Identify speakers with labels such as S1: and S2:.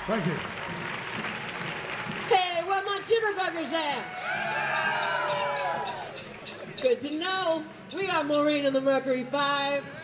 S1: Thank you.
S2: Hey, where my jitterbuggers at? Good to know. We are Maureen and the Mercury 5.